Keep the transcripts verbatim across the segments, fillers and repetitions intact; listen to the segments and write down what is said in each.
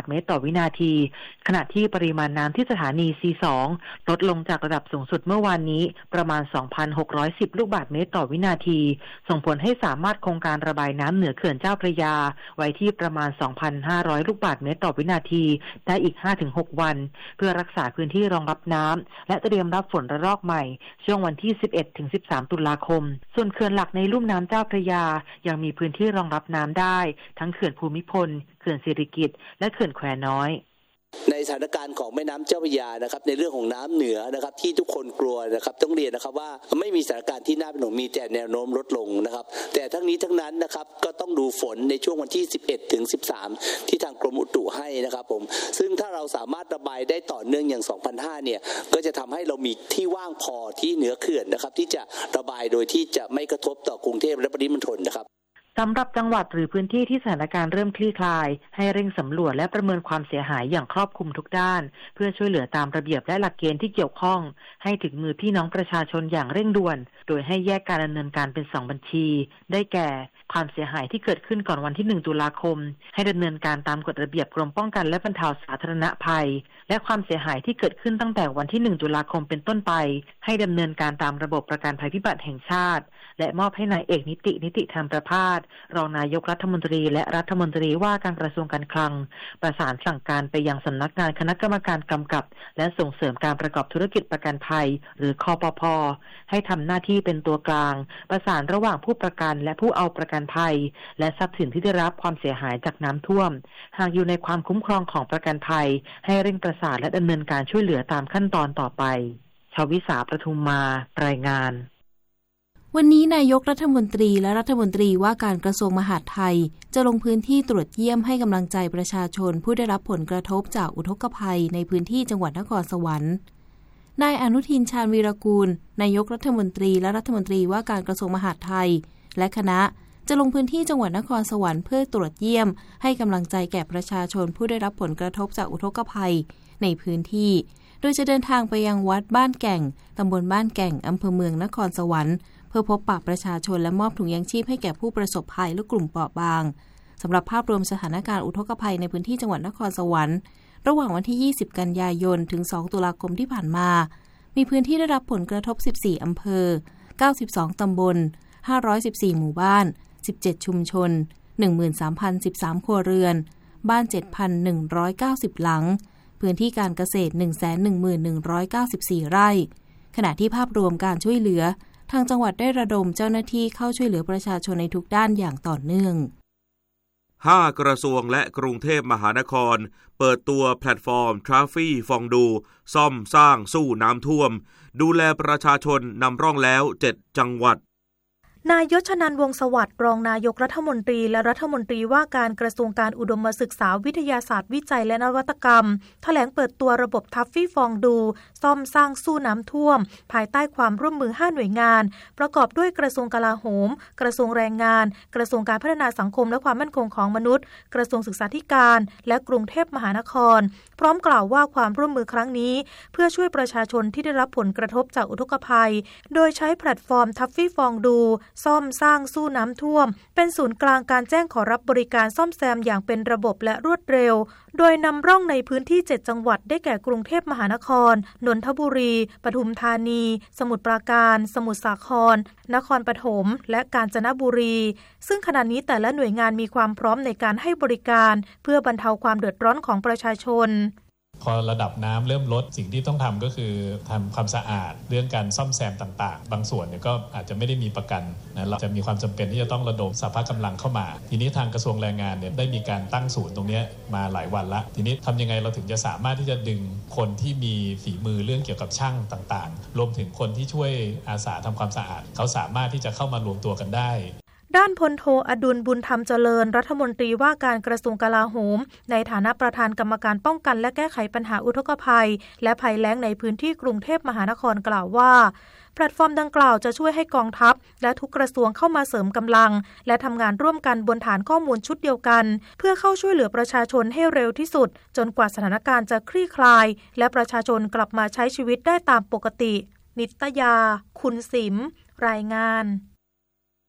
ศก์เมตรต่อวินาทีขณะที่ปริมาณน้ำที่สถานี ซี สอง ลดลงจากระดับสูงสุดเมื่อวานนี้ประมาณ สองพันหกร้อยสิบ ลูกบาศก์เมตรต่อวินาทีส่งผลให้สามารถคงการระบายน้ำเหนือเขื่อนเจ้าพระยาไว้ที่ประมาณ สองพันห้าร้อย ลูกบาศก์เมตรต่อวินาทีได้อีก ห้าถึงหก วันเพื่อรักษาพื้นที่รองรับน้ำและเตรียมรับฝนระลอกใหม่ช่วงวันที่ สิบเอ็ดถึงสิบสาม ตุลาคมส่วนเขื่อนหลักในลุ่มน้ำเจ้าพระยายังมีพื้นที่รองรับน้ำได้ทั้งเขื่อนภูมิพลเขื่อนสิริกิติ์และเขื่อนแควน้อยในสถานการณ์ของแม่น้ำเจ้าพระยานะครับในเรื่องของน้ำเหนือนะครับที่ทุกคนกลัวนะครับต้องเรียนนะครับว่าไม่มีสถานการณ์ที่น่าเป็นห่วงมีแต่แนวโน้มลดลงนะครับแต่ทั้งนี้ทั้งนั้นนะครับก็ต้องดูฝนในช่วงวันที่สิบเอ็ดถึงสิบสามที่ทางกรมอุตุให้นะครับผมซึ่งถ้าเราสามารถระบายได้ต่อเนื่องอย่าง สองพันห้าร้อย เนี่ยก็จะทำให้เรามีที่ว่างพอที่เหนือเขื่อนนะครับที่จะระบายโดยที่จะไม่กระทบต่อกรุงเทพและปริมณฑลนะครับสำหรับจังหวัดหรือพื้นที่ที่สถานการณ์เริ่มคลี่คลายให้เร่งสำรวจและประเมินความเสียหายอย่างครอบคลุมทุกด้านเพื่อช่วยเหลือตามระเบียบและหลักเกณฑ์ที่เกี่ยวข้องให้ถึงมือพี่น้องประชาชนอย่างเร่งด่วนโดยให้แยกการดำเนินการเป็นสองบัญชีได้แก่ความเสียหายที่เกิดขึ้นก่อนวันที่หนึ่งตุลาคมให้ดำเนินการตามกฎระเบียบกรมป้องกันและบรรเทาสาธารณภัยและความเสียหายที่เกิดขึ้นตั้งแต่วันที่หนึ่งตุลาคมเป็นต้นไปให้ดำเนินการตามระบบประกันภัยพิบัติแห่งชาติและมอบให้นายเอกนิตินิติธรรมประภาสรองนายกรัฐมนตรีและรัฐมนตรีว่าการกระทรวงการคลังประสานสั่งการไปยังสำนักงานคณะกรรมการกำกับและส่งเสริมการประกอบธุรกิจประกันภัยหรือคปภ.ให้ทำหน้าที่เป็นตัวกลางประสานระหว่างผู้ประกันและผู้เอาประกันภัยและทรัพย์สินที่ได้รับความเสียหายจากน้ำท่วมหากอยู่ในความคุ้มครองของประกันภัยให้เร่งประสานและดำเนินการช่วยเหลือตามขั้นตอนต่อไปชวิสาประทุมมารายงานวันนี้นายกรัฐมนตรีและรัฐมนตรีว่าการกระทรวงมหาดไทยจะลงพื้นที่ตรวจเยี่ยมให้กำลังใจประชาชนผู้ได้รับผลกระทบจากอุทกภัยในพื้นที่จังหวัดนครสวรรค์นายอนุทินชาญวีรกูลนายกรัฐมนตรีและรัฐมนตรีว่าการกระทรวงมหาดไทยและคณะจะลงพื้นที่จังหวัดนครสวรรค์เพื่อตรวจเยี่ยมให้กำลังใจแก่ประชาชนผู้ได้รับผลกระทบจากอุทกภัยในพื้นที่โดยจะเดินทางไปยังวัดบ้านแก่งตำบลบ้านแก่งอำเภอเมืองนครสวรรค์เพื่อพบปะประชาชนและมอบถุงยางชีพให้แก่ผู้ประสบภัยและกลุ่มเปราะบางสำหรับภาพรวมสถานการณ์อุทกภัยในพื้นที่จังหวัดนครสวรรค์ระหว่างวันที่ยี่สิบกันยายนถึงสองตุลาคมที่ผ่านมามีพื้นที่ได้รับผลกระทบสิบสี่อำเภอเก้าสิบสองตำบลห้าร้อยสิบสี่หมู่บ้านสิบเจ็ดชุมชน หนึ่งหมื่นสามพันสิบสาม ครัวเรือนบ้าน เจ็ดพันหนึ่งร้อยเก้าสิบ หลังพื้นที่การเกษตร หนึ่งแสนหนึ่งหมื่นหนึ่งร้อยเก้าสิบสี่ ไร่ขณะที่ภาพรวมการช่วยเหลือทางจังหวัดได้ระดมเจ้าหน้าที่เข้าช่วยเหลือประชาชนในทุกด้านอย่างต่อเนื่องห้ากระทรวงและกรุงเทพมหานครเปิดตัวแพลตฟอร์มทราฟฟี่ฟองดูซ่อมสร้างสู้น้ำท่วมดูแลประชาชนนำร่องแล้วเจ็ดจังหวัดนายยศนันท์วงศ์สวัสดิ์รองนายกรัฐมนตรีและรัฐมนตรีว่าการกระทรวงการอุดมศึกษาวิทยาศาสตร์วิจัยและนวัตกรรมแถลงเปิดตัวระบบทัฟฟี่ฟองดูซ่อมสร้างสู้น้ำท่วมภายใต้ความร่วมมือห้าหน่วยงานประกอบด้วยกระทรวงกลาโหมกระทรวงแรงงานกระทรวงการพัฒนาสังคมและความมั่นคงของมนุษย์กระทรวงศึกษาธิการและกรุงเทพมหานครพร้อมกล่าวว่าความร่วมมือครั้งนี้เพื่อช่วยประชาชนที่ได้รับผลกระทบจากอุทกภัยโดยใช้แพลตฟอร์มทัฟฟี่ฟองดูซ่อมสร้างสู้น้ำท่วมเป็นศูนย์กลางการแจ้งขอรับบริการซ่อมแซมอย่างเป็นระบบและรวดเร็วโดยนำร่องในพื้นที่เจ็ดจังหวัดได้แก่กรุงเทพมหานครนนทบุรีปทุมธานีสมุทรปราการสมุทรสาครนครปฐมและกาญจนบุรีซึ่งขณะนี้แต่ละหน่วยงานมีความพร้อมในการให้บริการเพื่อบรรเทาความเดือดร้อนของประชาชนพอระดับน้ำเริ่มลดสิ่งที่ต้องทำก็คือทำความสะอาดเรื่องการซ่อมแซมต่างๆบางส่วนเนี่ยก็อาจจะไม่ได้มีประกันนะเราจะมีความจำเป็นที่จะต้องระดมสภาพกำลังเข้ามาทีนี้ทางกระทรวงแรงงานเนี่ยได้มีการตั้งศูนย์ตรงนี้มาหลายวันละทีนี้ทำยังไงเราถึงจะสามารถที่จะดึงคนที่มีฝีมือเรื่องเกี่ยวกับช่างต่างๆรวมถึงคนที่ช่วยอาสาทำความสะอาดเขาสามารถที่จะเข้ามารวมตัวกันได้ด้านพลโทอดุลบุญธรรมเจริญรัฐมนตรีว่าการกระทรวงกลาโหมในฐานะประธานกรรมการป้องกันและแก้ไขปัญหาอุทกภัยและภัยแล้งในพื้นที่กรุงเทพมหานครกล่าวว่าแพลตฟอร์มดังกล่าวจะช่วยให้กองทัพและทุกกระทรวงเข้ามาเสริมกำลังและทำงานร่วมกันบนฐานข้อมูลชุดเดียวกันเพื่อเข้าช่วยเหลือประชาชนให้เร็วที่สุดจนกว่าสถานการณ์จะคลี่คลายและประชาชนกลับมาใช้ชีวิตได้ตามปกตินิตยาคุณสิมรายงาน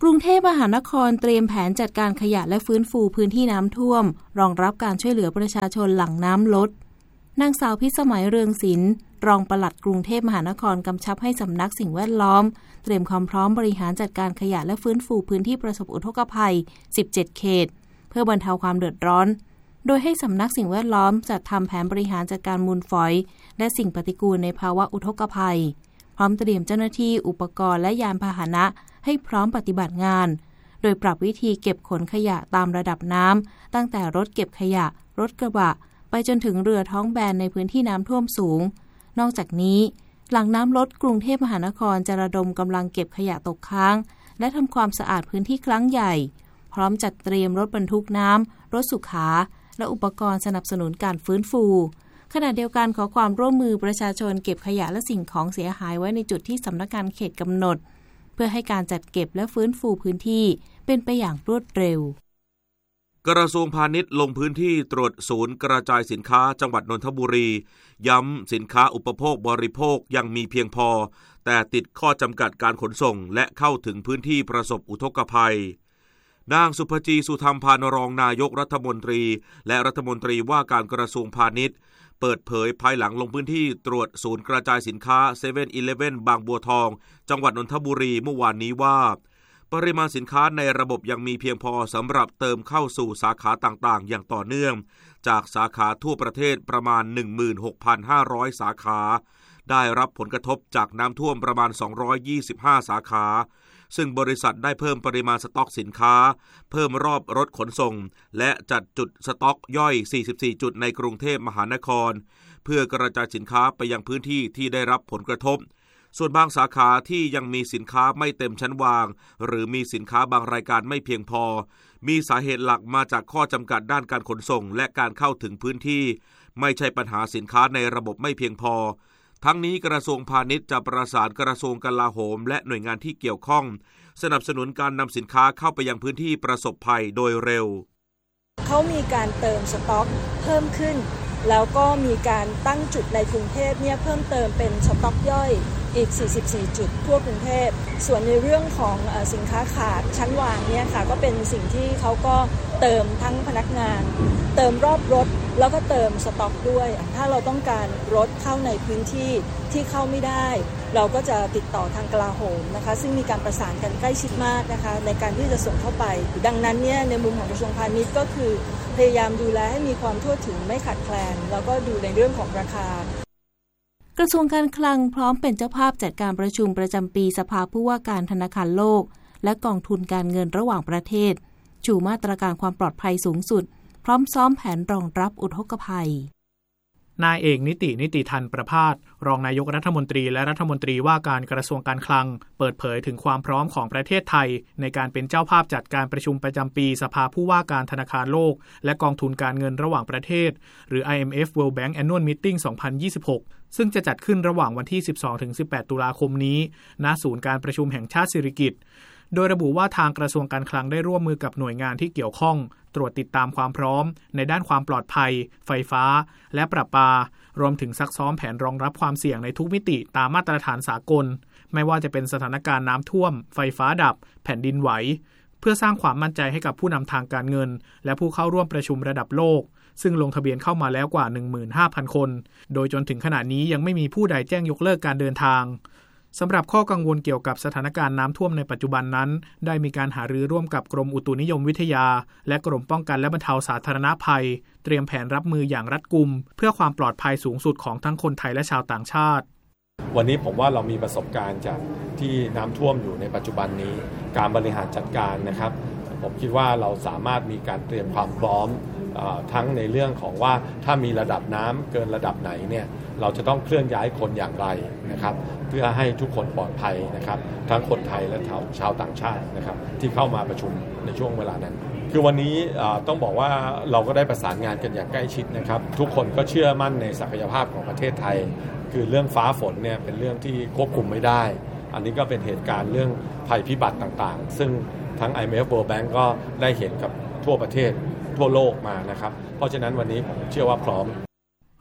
กรุงเทพมหานครเตรียมแผนจัดการขยะและฟื้นฟูพื้นที่น้ำท่วมรองรับการช่วยเหลือประชาชนหลังน้ำลดนางสาวพิสมัยเรืองศิลป์รองปลัดกรุงเทพมหานครกำชับให้สำนักสิ่งแวดล้อมเตรียมความพร้อมบริหารจัดการขยะและฟื้นฟูพื้นที่ประสบอุทกภัยสิบเจ็ดเขตเพื่อบรรเทาความเดือดร้อนโดยให้สำนักสิ่งแวดล้อมจัดทำแผนบริหารจัดการมูลฝอยและสิ่งปฏิกูลในภาวะอุทกภัยพร้อมเตรียมเจ้าหน้าที่อุปกรณ์และยานพาหนะให้พร้อมปฏิบัติงานโดยปรับวิธีเก็บขนขยะตามระดับน้ำตั้งแต่รถเก็บขยะรถกระบะไปจนถึงเรือท้องแบนในพื้นที่น้ำท่วมสูงนอกจากนี้หลังน้ำลดกรุงเทพมหานครจะระดมกำลังเก็บขยะตกค้างและทำความสะอาดพื้นที่ครั้งใหญ่พร้อมจัดเตรียมรถบรรทุกน้ำรถสุขาและอุปกรณ์สนับสนุนการฟื้นฟูขณะเดียวกันขอความร่วมมือประชาชนเก็บขยะและสิ่งของเสียหายไว้ในจุดที่สำนักงานเขตกำหนดเพื่อให้การจัดเก็บและฟื้นฟูพื้นที่เป็นไปอย่างรวดเร็วกระทรวงพาณิชย์ลงพื้นที่ตรวจศูนย์กระจายสินค้าจังหวัดนนทบุรีย้ำสินค้าอุปโภคบริโภคยังมีเพียงพอแต่ติดข้อจำกัดการขนส่งและเข้าถึงพื้นที่ประสบอุทกภัยนางสุภจีสุธรรมพานรองนายกรัฐมนตรีและรัฐมนตรีว่าการกระทรวงพาณิชย์เปิดเผยภายหลังลงพื้นที่ตรวจศูนย์กระจายสินค้า เซเว่น อีเลฟเว่น บางบัวทองจังหวัดนนทบุรีเมื่อวานนี้ว่าปริมาณสินค้าในระบบยังมีเพียงพอสำหรับเติมเข้าสู่สาขาต่างๆอย่างต่อเนื่องจากสาขาทั่วประเทศประมาณ หนึ่งหมื่นหกพันห้าร้อย สาขาได้รับผลกระทบจากน้ำท่วมประมาณสองร้อยยี่สิบห้าสาขาซึ่งบริษัทได้เพิ่มปริมาณสต็อกสินค้าเพิ่มรอบรถขนส่งและจัดจุดสต็อกย่อยสี่สิบสี่จุดในกรุงเทพมหานครเพื่อกระจายสินค้าไปยังพื้นที่ที่ได้รับผลกระทบส่วนบางสาขาที่ยังมีสินค้าไม่เต็มชั้นวางหรือมีสินค้าบางรายการไม่เพียงพอมีสาเหตุหลักมาจากข้อจำกัดด้านการขนส่งและการเข้าถึงพื้นที่ไม่ใช่ปัญหาสินค้าในระบบไม่เพียงพอทั้งนี้กระทรวงพาณิชย์จะประสานกระทรวงกลาโหมและหน่วยงานที่เกี่ยวข้องสนับสนุนการนำสินค้าเข้าไปยังพื้นที่ประสบภัยโดยเร็วเขามีการเติมสต็อกเพิ่มขึ้นแล้วก็มีการตั้งจุดในกรุงเทพเนี่ยเพิ่มเติมเป็นสต็อกย่อยอีกสี่สิบสี่จุดทั่วกรุงเทพส่วนในเรื่องของสินค้าขาดชั้นวางเนี่ยค่ะก็เป็นสิ่งที่เขาก็เติมทั้งพนักงานเติมรอบรถแล้วก็เติมสต็อกด้วยถ้าเราต้องการรถเข้าในพื้นที่ที่เข้าไม่ได้เราก็จะติดต่อทางกลาโหมนะคะซึ่งมีการประสานกันใกล้ชิดมากนะคะในการที่จะส่งเข้าไปดังนั้นเนี่ยในมุมของกระทรวงพาณิชย์ก็คือพยายามดูแลให้มีความทั่วถึงไม่ขาดแคลนแล้วก็ดูในเรื่องของราคากระทรวงการคลังพร้อมเป็นเจ้าภาพจัดการประชุมประจำปีสภาผู้ว่าการธนาคารโลกและกองทุนการเงินระหว่างประเทศชูมาตรการความปลอดภัยสูงสุดพร้อมซ้อมแผนรองรับอุทกภัยนายเอกนิตินิติทันประภาสรองนายกรัฐมนตรีและรัฐมนตรีว่าการกระทรวงการคลังเปิดเผยถึงความพร้อมของประเทศไทยในการเป็นเจ้าภาพจัดการประชุมประจำปีสภาผู้ว่าการธนาคารโลกและกองทุนการเงินระหว่างประเทศหรือ ไอ เอ็ม เอฟ World Bank Annual Meeting สองพันยี่สิบหกซึ่งจะจัดขึ้นระหว่างวันที่ สิบสองถึงสิบแปด ตุลาคมนี้ณศูนย์การประชุมแห่งชาติสิริกิติ์โดยระบุว่าทางกระทรวงการคลังได้ร่วมมือกับหน่วยงานที่เกี่ยวข้องตรวจติดตามความพร้อมในด้านความปลอดภัยไฟฟ้าและประปารวมถึงซักซ้อมแผนรองรับความเสี่ยงในทุกมิติตามมาตรฐานสากลไม่ว่าจะเป็นสถานการณ์น้ำท่วมไฟฟ้าดับแผ่นดินไหวเพื่อสร้างความมั่นใจให้กับผู้นำทางการเงินและผู้เข้าร่วมประชุมระดับโลกซึ่งลงทะเบียนเข้ามาแล้วกว่า หนึ่งหมื่นห้าพัน คนโดยจนถึงขณะนี้ยังไม่มีผู้ใดแจ้งยกเลิกการเดินทางสำหรับข้อกังวลเกี่ยวกับสถานการณ์น้ำท่วมในปัจจุบันนั้นได้มีการหารือร่วมกับกรมอุตุนิยมวิทยาและกรมป้องกันและบรรเทาสาธารณภัยเตรียมแผนรับมืออย่างรัดกุมเพื่อความปลอดภัยสูงสุดของทั้งคนไทยและชาวต่างชาติวันนี้ผมว่าเรามีประสบการณ์จากที่น้ำท่วมอยู่ในปัจจุบันนี้การบริหารจัดการนะครับผมคิดว่าเราสามารถมีการเตรียมความพร้อมทั้งในเรื่องของว่าถ้ามีระดับน้ำเกินระดับไหนเนี่ยเราจะต้องเคลื่อนย้ายคนอย่างไรนะครับเพื่อให้ทุกคนปลอดภัยนะครับทั้งคนไทยและชาวต่างชาตินะครับที่เข้ามาประชุมในช่วงเวลานั้นคือวันนี้ต้องบอกว่าเราก็ได้ประสานงานกันอย่างใกล้ชิดนะครับทุกคนก็เชื่อมั่นในศักยภาพของประเทศไทยคือเรื่องฟ้าฝนเนี่ยเป็นเรื่องที่ควบคุมไม่ได้อันนี้ก็เป็นเหตุการณ์เรื่องภัยพิบัติต่างๆซึ่งทั้ง ไอ เอ็ม เอฟ World Bank ก็ได้เห็นกับทั่วประเทศทั่วโลกมานะครับเพราะฉะนั้นวันนี้ผมเชื่อว่าพร้อม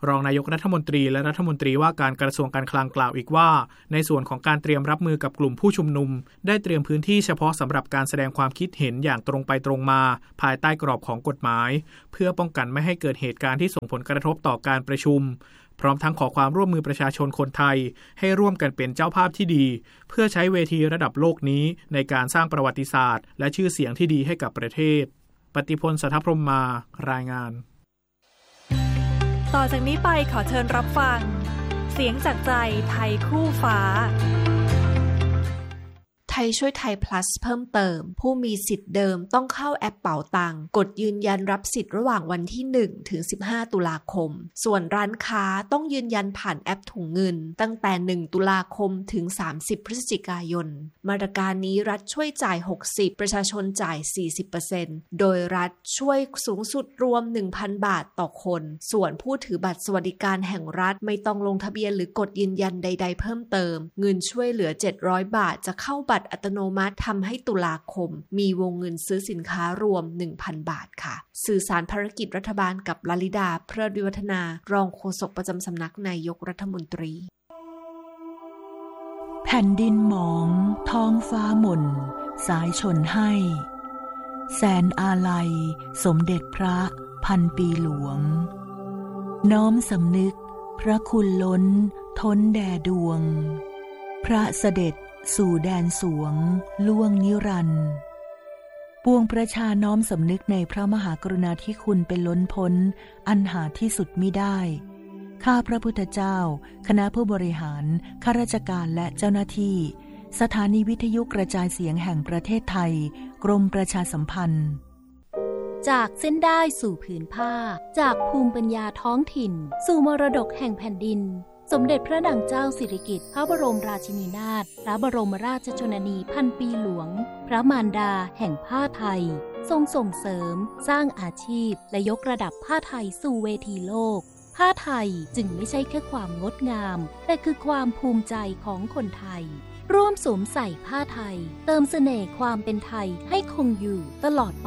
รองนายกรัฐมนตรีและรัฐมนตรีว่าการกระทรวงการคลังกล่าวอีกว่าในส่วนของการเตรียมรับมือกับกลุ่มผู้ชุมนุมได้เตรียมพื้นที่เฉพาะสำหรับการแสดงความคิดเห็นอย่างตรงไปตรงมาภายใต้กรอบของกฎหมายเพื่อป้องกันไม่ให้เกิดเหตุการณ์ที่ส่งผลกระทบต่อการประชุมพร้อมทั้งขอความร่วมมือประชาชนคนไทยให้ร่วมกันเป็นเจ้าภาพที่ดีเพื่อใช้เวทีระดับโลกนี้ในการสร้างประวัติศาสตร์และชื่อเสียงที่ดีให้กับประเทศปฏิพล สัทธพรหมมารายงานต่อจากนี้ไปขอเชิญรับฟังเสียงจากใจไทยคู่ฟ้าไทยช่วยไทย plus เพิ่มเติมผู้มีสิทธิ์เดิมต้องเข้าแอปเป๋าตังกดยืนยันรับสิทธิ์ระหว่างวันที่หนึ่งถึงสิบห้าตุลาคมส่วนร้านค้าต้องยืนยันผ่านแอปถุงเงินตั้งแต่หนึ่งตุลาคมถึงสามสิบพฤศจิกายนมาตรการนี้รัฐช่วยจ่ายหกสิบประชาชนจ่าย สี่สิบเปอร์เซ็นต์ โดยรัฐช่วยสูงสุดรวม หนึ่งพัน บาทต่อคนส่วนผู้ถือบัตรสวัสดิการแห่งรัฐไม่ต้องลงทะเบียนหรือกดยืนยันใดๆเพิ่มเติมเงินช่วยเหลือเจ็ดร้อยบาทจะเข้าบัตรอัตโนมัติทำให้ตุลาคมมีวงเงินซื้อสินค้ารวม หนึ่งพัน บาทค่ะสื่อสารภารกิจรัฐบาลกับลลิดาเพลิดวิวัฒนารองโฆษกประจำสำนักนายกรัฐมนตรีแผ่นดินหมองท้องฟ้าหม่นสายชนให้แสนอาลัยสมเด็จพระพันปีหลวงน้อมสำนึกพระคุณล้นท้นแด่ดวงพระเสด็จสู่แดนสวงล่วงนิรันดร์ปวงประชาน้อมสำนึกในพระมหากรุณาธิคุณเป็นล้นพ้นอันหาที่สุดมิได้ข้าพระพุทธเจ้าคณะผู้บริหารข้าราชการและเจ้าหน้าที่สถานีวิทยุกระจายเสียงแห่งประเทศไทยกรมประชาสัมพันธ์จากเส้นได้สู่ผืนผ้าจากภูมิปัญญาท้องถิ่นสู่มรดกแห่งแผ่นดินสมเด็จพระนางเจ้าสิริกิติ์พระบรมราชินีนาถพระบรมราชชนนีพันปีหลวงพระมารดาแห่งผ้าไทยทรงส่งเสริมสร้างอาชีพและยกระดับผ้าไทยสู่เวทีโลกผ้าไทยจึงไม่ใช่แค่ความงดงามแต่คือความภูมิใจของคนไทยร่วมสวมใส่ผ้าไทยเติมเสน่ห์ความเป็นไทยให้คงอยู่ตลอดไป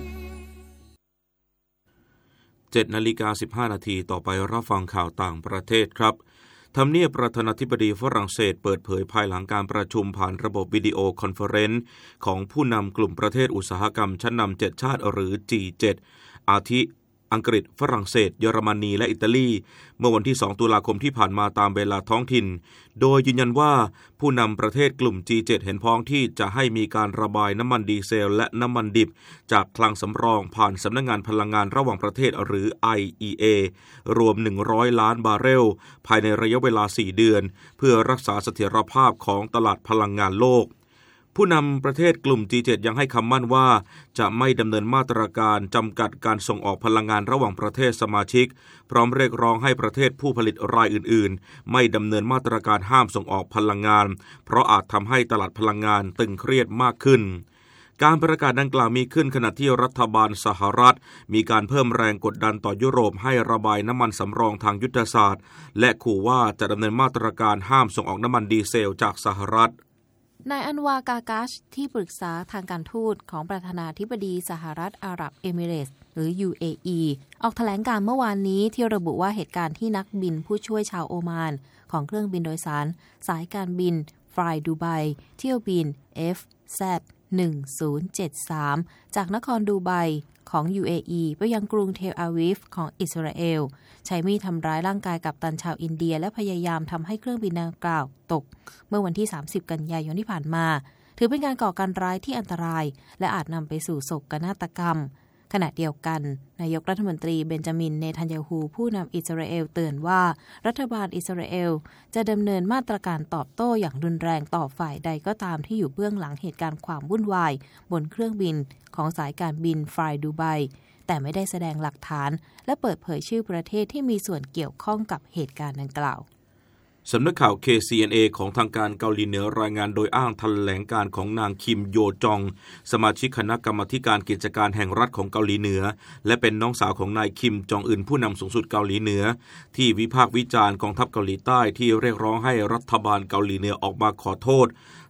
เจ็ดนาฬิกาสิบห้านาทีต่อไปรับฟังข่าวต่างประเทศครับทำเนียบประธานาธิบดีฝรั่งเศสเปิดเผยภายหลังการประชุมผ่านระบบวิดีโอคอนเฟอเรนซ์ของผู้นำกลุ่มประเทศอุตสาหกรรมชั้นนำเจ็ดชาติหรือ จี เจ็ด อาทิอังกฤษฝรั่งเศสเยอรมนีและอิตาลีเมื่อวันที่สองตุลาคมที่ผ่านมาตามเวลาท้องถิ่นโดยยืนยันว่าผู้นำประเทศกลุ่ม จี เจ็ด เห็นพ้องที่จะให้มีการระบายน้ำมันดีเซลและน้ำมันดิบจากคลังสำรองผ่านสำนักงานพลังงานระหว่างประเทศหรือ ไอ อี เอ รวมหนึ่งร้อยล้านบาร์เรลภายในระยะเวลาสี่เดือนเพื่อรักษาเสถียรภาพของตลาดพลังงานโลกผู้นำประเทศกลุ่ม จี เจ็ด ยังให้คำมั่นว่าจะไม่ดำเนินมาตรการจำกัดการส่งออกพลังงานระหว่างประเทศสมาชิกพร้อมเรียกร้องให้ประเทศผู้ผลิตรายอื่นๆไม่ดำเนินมาตรการห้ามส่งออกพลังงานเพราะอาจทำให้ตลาดพลังงานตึงเครียดมากขึ้นการประกาศดังกล่าวมีขึ้นขณะที่รัฐบาลสหรัฐมีการเพิ่มแรงกดดันต่อยุโรปให้ระบายน้ำมันสำรองทางยุทธศาสตร์และขู่ว่าจะดำเนินมาตรการห้ามส่งออกน้ำมันดีเซลจากสหรัฐนายอันวากากัชที่ปรึกษาทางการทูตของประธานาธิบดีสหรัฐอาหรับเอมิเรตส์หรือ ยู เอ อี ออกแถลงการเมื่อวานนี้ที่ระบุว่าเหตุการณ์ที่นักบินผู้ช่วยชาวโอมานของเครื่องบินโดยสารสายการบินฟลายดูไบเที่ยวบิน เอฟ แซด หนึ่งศูนย์เจ็ดสาม จากนครดูไบของ ยู เอ อี ไปยังกรุงเทลอาวีฟของอิสราเอลใช้มีดทำร้ายร่างกายกัปตันชาวอินเดียและพยายามทำให้เครื่องบินดังกล่าวตกเมื่อวันที่สามสิบกันยายนที่ผ่านมาถือเป็นการก่อการร้ายที่อันตรายและอาจนำไปสู่โศกนาฏกรรมขณะเดียวกันนายกรัฐมนตรีเบนจามินเนทันยาฮูผู้นำอิสราเอลเตือนว่ารัฐบาลอิสราเอลจะดำเนินมาตรการตอบโต้อย่างรุนแรงต่อฝ่ายใดก็ตามที่อยู่เบื้องหลังเหตุการณ์ความวุ่นวายบนเครื่องบินของสายการบินฟลายดูไบแต่ไม่ได้แสดงหลักฐานและเปิดเผยชื่อประเทศที่มีส่วนเกี่ยวข้องกับเหตุการณ์ดังกล่าวสำนักข่าว เค ซี เอ็น เอ ของทางการเกาหลีเหนือรายงานโดยอ้างแถลงการของนางคิมโยจองสมาชิกคณะกรรมาการกิจการแห่งรัฐของเกาหลีเหนือและเป็นน้องสาวของนายคิมจองอึนผู้นำสูงสุดเกาหลีเหนือที่วิพากษ์วิจารณ์กองทัพเกาหลีใต้ที่เรียกร้องให้รัฐบาลเกาหลีเหนือออกมาขอโทษ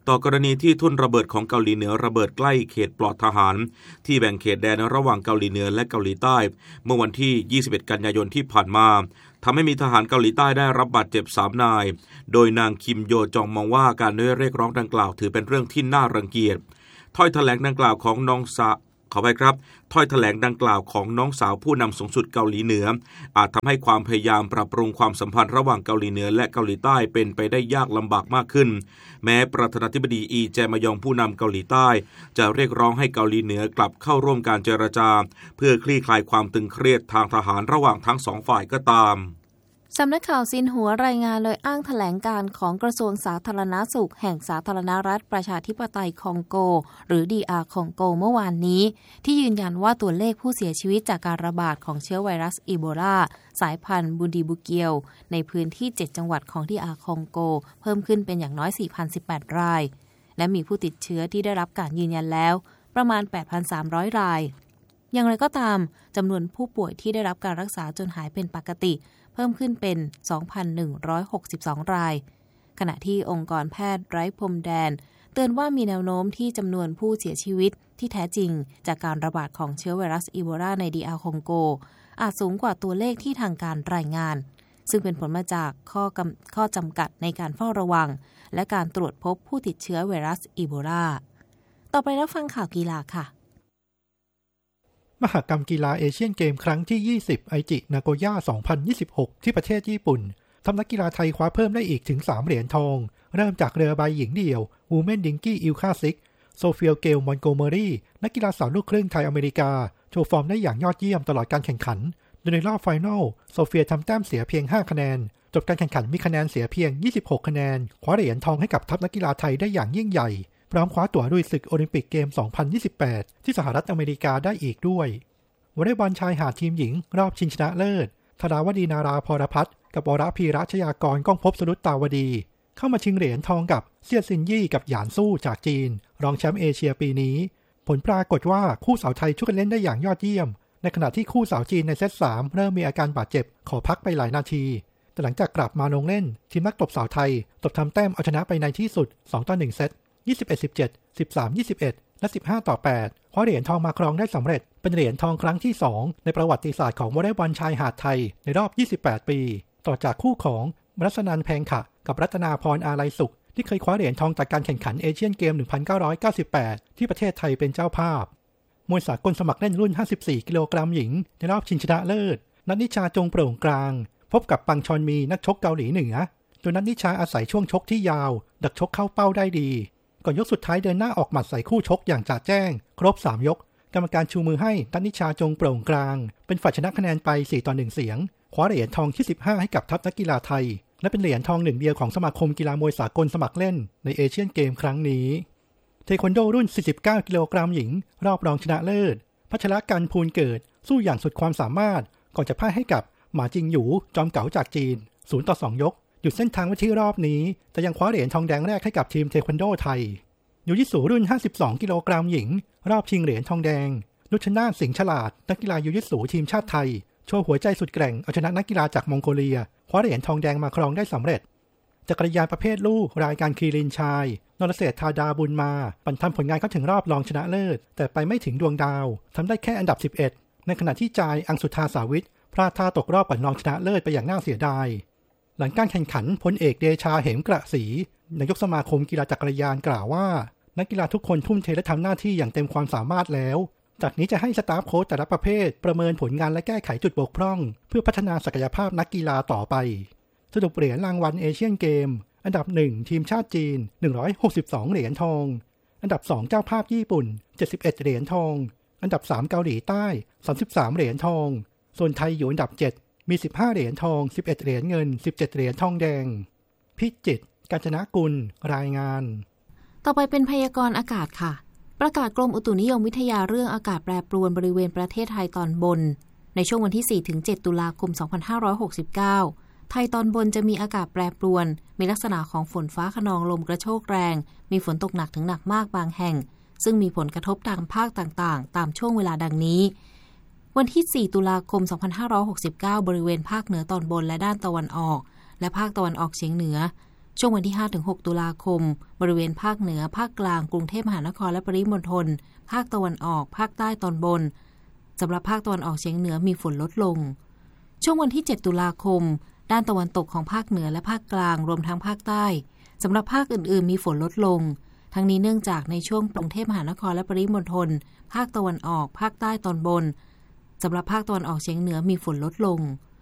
ต่อกรณีที่ทุ่นระเบิดของเกาหลีเหนือระเบิดใกล้เขตปลอดทหารที่แบ่งเขตแดนระหว่างเกาหลีเหนือและเกาหลีใต้เมื่อวันที่ยี่สิบเอ็ดกันยายนที่ผ่านมาทำให้มีทหารเกาหลีใต้ได้รับบาดเจ็บสามนายโดยนางคิมโยจองมองว่าการเรียกร้องดังกล่าวถือเป็นเรื่องที่น่ารังเกียจถ้อยแถลงดังกล่าวของน้องสะขอไปครับถ้อยแถลงดังกล่าวของน้องสาวผู้นำสูงสุดเกาหลีเหนืออาจทำให้ความพยายามปรับปรุงความสัมพันธ์ระหว่างเกาหลีเหนือและเกาหลีใต้เป็นไปได้ยากลำบากมากขึ้นแม้ประธานาธิบดีอีแจมยองผู้นำเกาหลีใต้จะเรียกร้องให้เกาหลีเหนือกลับเข้าร่วมการเจรจาเพื่อคลี่คลายความตึงเครียดทางทหารระหว่างทั้งสองฝ่ายก็ตามสำนักข่าวซินหัวรายงานโดยอ้างแถลงการของกระทรวงสาธารณสุขแห่งสาธารณรัฐประชาธิปไตยคองโกหรือ ดี อาร์ คองโกเมื่อวานนี้ที่ยืนยันว่าตัวเลขผู้เสียชีวิตจากการระบาดของเชื้อไวรัสอีโบลาสายพันธุ์บูนดีบุเกียวในพื้นที่เจ็ดจังหวัดของ ดี อาร์ คองโกเพิ่มขึ้นเป็นอย่างน้อย สี่พันสิบแปด รายและมีผู้ติดเชื้อที่ได้รับการยืนยันแล้วประมาณ แปดพันสามร้อย รายอย่างไรก็ตามจำนวนผู้ป่วยที่ได้รับการรักษาจนหายเป็นปกติเพิ่มขึ้นเป็น สองพันหนึ่งร้อยหกสิบสอง รายขณะที่องค์กรแพทย์ไร้พรมแดนเตือนว่ามีแนวโน้มที่จำนวนผู้เสียชีวิตที่แท้จริงจากการระบาดของเชื้อไวรัสอีโบลาใน ดี อาร์ คองโกอาจสูงกว่าตัวเลขที่ทางการรายงานซึ่งเป็นผลมาจากข้อข้อจำกัดในการเฝ้าระวังและการตรวจพบผู้ติดเชื้อไวรัสอีโบลาต่อไปรับฟังข่าวกีฬาค่ะมหกรรมกีฬาเอเชียนเกมครั้งที่ยี่สิบไอจินาโกย่าสองพันยี่สิบหกที่ประเทศญี่ปุ่นทำนักกีฬาไทยคว้าเพิ่มได้อีกถึงสามเหรียญทองเริ่มจากเรือใบหญิงเดี่ยววูแมนดิงกี้อิลคาซิกโซเฟียเกลมอนโกเมอรี่นักกีฬาสาวลูกครึ่งไทยอเมริกาโชว์ฟอร์มได้อย่างยอดเยี่ยมตลอดการแข่งขันโดยในรอบไฟนอลโซเฟียทำแต้มเสียเพียงห้าคะแนนจบการแข่งขันมีคะแนนเสียเพียงยี่สิบหกคะแนนคว้าเหรียญทองให้กับทัพนักกีฬาไทยได้อย่างยิ่งใหญ่พร้อมคว้าตั๋วลุยศึกโอลิมปิกเกมสองพันยี่สิบแปดที่สหรัฐอเมริกาได้อีกด้วยวอลเลย์บอลชายหาดทีมหญิงรอบชิงชนะเลิศธดาวดีนาราพรพัฒน์กับวรพีรัชยากรก้องภพสรุตตาวดีเข้ามาชิงเหรียญทองกับเซี่ยซินยี่กับหยานสู้จากจีนรองแชมป์เอเชียปีนี้ผลปรากฏว่าคู่สาวไทยช่วยกันเล่นได้อย่างยอดเยี่ยมในขณะที่คู่สาวจีนในเซตสามเริ่มมีอาการบาดเจ็บขอพักไปหลายนาทีแต่หลังจากกลับมาลงเล่นทีมนักตบสาวไทยตบทำแต้มเอาชนะไปในที่สุดสองต่อหนึ่งเซตยี่สิบเอ็ด สิบเจ็ด สิบสาม ยี่สิบเอ็ดและสิบห้าต่อแปดคว้าเหรียญทองมาครองได้สำเร็จเป็นเหรียญทองครั้งที่สองในประวัติศาสตร์ของวอลเลย์บอลชายหาดไทยในรอบยี่สิบแปดปีต่อจากคู่ของรัศนันท์แพงขะกับรัตนาพรอาลัยสุขที่เคยคว้าเหรียญทองจากการแข่งขันเอเชียนเกมหนึ่งพันเก้าร้อยเก้าสิบแปดที่ประเทศไทยเป็นเจ้าภาพมวยสากลสมัครเล่นรุ่นห้าสิบสี่กิโลกรัมหญิงในรอบชิงชนะเลิศนัทนิชาจงโปร่งกลางพบกับปังชอนมีนักชกเกาหลีเหนือโดยนัทนิชาอาศัยช่วงชกที่ยาวดักชกเข้าเป้าได้ดีก่อนยกสุดท้ายเดินหน้าออกหมัดใส่คู่ชกอย่างจ่าแจ้งครบสามยกกรรมการชูมือให้นัทนิชาจงโปร่งกลางเป็นฝ่ายชนะคะแนนไปสี่ต่อหนึ่งเสียงคว้าเหรียญทองที่สิบห้าให้กับทัพนักกีฬาไทยและเป็นเหรียญทองหนึ่งเดียวของสมาคมกีฬามวยสากลสมัครเล่นในเอเชียนเกมครั้งนี้เทควันโดรุ่นสี่สิบเก้ากิโลกรัมหญิงรอบรองชนะเลิศพัชรกันภูลเกิดสู้อย่างสุดความสามารถก่อนจะพ่ายให้กับหมาจิงหยูจอมเก๋าจากจีนศูนย์ต่อสองยกหยุดเส้นทางไว้ที่รอบนี้แต่ยังคว้าเหรียญทองแดงแรกให้กับทีมเทควันโดไทยยูยิสูรุ่นห้าสิบสองกิโลกรัมหญิงรอบชิงเหรียญทองแดงนุชนาถสิงห์ฉลาดนักกีฬายูยิสูทีมชาติไทยโชว์หัวใจสุดแกร่งเอาชนะนักกีฬาจากมองโกเลียคว้าเหรียญทองแดงมาครองได้สำเร็จจักรยานประเภทลูกรายการคีรินชายนรเศรษฐาดาบุญมาปั่นทำผลงานเข้าถึงรอบรองชนะเลิศแต่ไปไม่ถึงดวงดาวทำได้แค่อันดับสิบเอ็ดในขณะที่จายอังสุธาสาวิทพลาดท่าตกรอบปั่นรองชนะเลิศไปอย่างน่าเสียดายหลังการแข่งขันพลเอกเดชาเหมกระศรีนายกสมาคมกีฬาจักรยานกล่าวว่านักกีฬาทุกคนทุ่มเทและทำหน้าที่อย่างเต็มความสามารถแล้วจากนี้จะให้สตาฟโค้ชแต่ละประเภทประเมินผลงานและแก้ไขจุดบกพร่องเพื่อพัฒนาศักยภาพนักกีฬาต่อไปสรุปเหรียญรางวัลเอเชียนเกมอันดับหนึ่งทีมชาติจีนหนึ่งร้อยหกสิบสองเหรียญทองอันดับสองเจ้าภาพญี่ปุ่นเจ็ดสิบเอ็ดเหรียญทองอันดับสามเกาหลีใต้สามสิบสามเหรียญทองส่วนไทยอยู่อันดับเจ็ดมีสิบห้าเหรียญทองสิบเอ็ดเหรียญเงินสิบเจ็ดเหรียญทองแดงพิจิตรกาญจนกุลรายงานต่อไปเป็นพยากรณ์อากาศค่ะประกาศกรมอุตุนิยมวิทยาเรื่องอากาศแปรปรวนบริเวณประเทศไทยตอนบนในช่วงวันที่ สี่ถึงเจ็ด ตุลาคม สองพันห้าร้อยหกสิบเก้าไทยตอนบนจะมีอากาศแปรปรวนมีลักษณะของฝนฟ้าคะนองลมกระโชกแรงมีฝนตกหนักถึงหนักมากบางแห่งซึ่งมีผลกระทบทางภาคต่างๆตามช่วงเวลาดังนี้วันที่ สี่ ตุลาคม สองพันห้าร้อยหกสิบเก้า บริเวณภาคเหนือตอนบนและด้านตะวันออกและภาคตะวันออกเฉียงเหนือช่วงวันที่ ห้าถึงหก ตุลาคมบริเวณภาคเหนือภาคกลางกรุงเทพมหานครและปริมณฑลภาคตะวันออกภาคใต้ตอนบนสำหรับภาคตะวันออกเฉียงเหนือมีฝนลดลงช่วงวันที่ เจ็ด ตุลาคมด้านตะวันตกของภาคเหนือและภาคกลางรวมทั้งภาคใต้สำหรับภาคอื่นๆมีฝนลดลงทั้งนี้เนื่องจากในช่วงกรุงเทพมหานครและปริมณฑลภาคตะวันออกภาคใต้ตอนบนสำหรับภาคตะวันออกเฉียงเหนือมีฝนลดลง